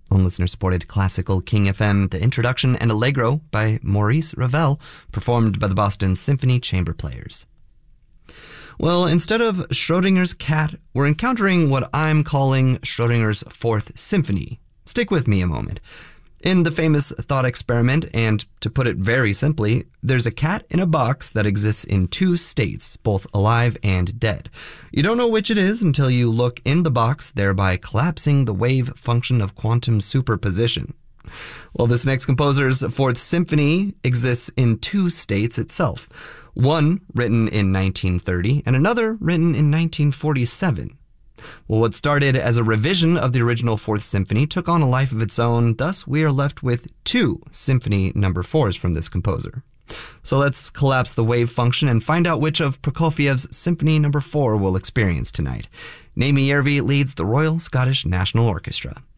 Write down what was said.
On listener-supported classical King FM, the introduction and Allegro by Maurice Ravel, performed by the Boston Symphony Chamber Players. Well, instead of Schrodinger's cat, we're encountering what I'm calling Schrodinger's Fourth Symphony. Stick with me a moment. In the famous thought experiment, and to put it very simply, there's a cat in a box that exists in two states, both alive and dead. You don't know which it is until you look in the box, thereby collapsing the wave function of quantum superposition. Well, this next composer's Fourth Symphony exists in two states itself. One written in 1930 and another written in 1947. Well, what started as a revision of the original Fourth Symphony took on a life of its own, thus we are left with two Symphony No. 4s from this composer. So let's collapse the wave function and find out which of Prokofiev's Symphony No. 4 we'll experience tonight. Naimi Järvi leads the Royal Scottish National Orchestra.